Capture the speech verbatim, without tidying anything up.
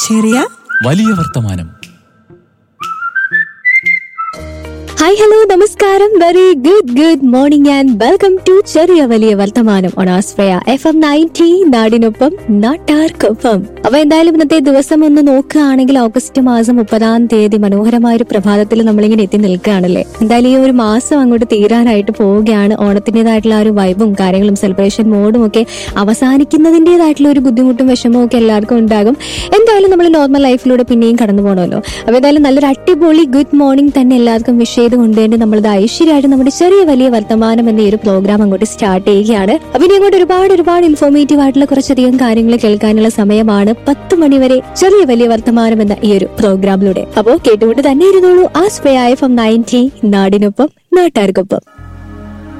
ചെറിയ വലിയ വർത്തമാനം. ഹായ് ഹലോ നമസ്കാരം, very good good morning and welcome to ചെറിയ വലിയ വർത്തമാനം on Australia F M ninety, നാടിനൊപ്പം നാട്ടാർക്കൊപ്പം. അപ്പൊ എന്തായാലും ഇന്നത്തെ ദിവസം ഒന്ന് നോക്കുകയാണെങ്കിൽ ഓഗസ്റ്റ് മാസം മുപ്പതാം തീയതി മനോഹരമായ ഒരു പ്രഭാതത്തിൽ നമ്മളിങ്ങനെ എത്തി നിൽക്കുകയാണല്ലേ. എന്തായാലും ഈ ഒരു മാസം അങ്ങോട്ട് തീരാനായിട്ട് പോവുകയാണ്. ഓണത്തിൻ്റെതായിട്ടുള്ള ആ ഒരു വൈബും കാര്യങ്ങളും സെലിബ്രേഷൻ മോഡും ഒക്കെ അവസാനിക്കുന്നതിൻ്റെതായിട്ടുള്ള ഒരു ബുദ്ധിമുട്ടും വിഷമവും ഒക്കെ എല്ലാവർക്കും ഉണ്ടാകും. എന്തായാലും നമ്മൾ നോർമൽ ലൈഫിലൂടെ പിന്നെയും കടന്നു പോകണമല്ലോ. അപ്പൊ എന്തായാലും നല്ലൊരു അടിപൊളി ഗുഡ് മോർണിംഗ് തന്നെ എല്ലാവർക്കും വിഷ് ചെയ്ത് കൊണ്ടുതന്നെ നമ്മളത് ഐശ്വര്യമായിട്ട് നമ്മുടെ ചെറിയ വലിയ വർത്തമാനം എന്ന ഈ ഒരു പ്രോഗ്രാം അങ്ങോട്ട് സ്റ്റാർട്ട് ചെയ്യുകയാണ്. അപ്പൊ ഇനി അങ്ങോട്ട് ഒരുപാട് ഒരുപാട് ഇൻഫോർമേറ്റീവ് ആയിട്ടുള്ള കുറച്ചധികം കാര്യങ്ങൾ കേൾക്കാനുള്ള സമയമാണ്. പത്ത് മണിവരെ ചെറിയ വലിയ വർത്തമാനം എന്ന ഈ ഒരു പ്രോഗ്രാമിലൂടെ. അപ്പോ കേട്ടുകൊണ്ട് തന്നെ ഇരുന്നോളൂ ആസ്ട്രേലിയ എഫ് എം നയൻറ്റി, നാടിനൊപ്പം നാട്ടാർക്കൊപ്പം.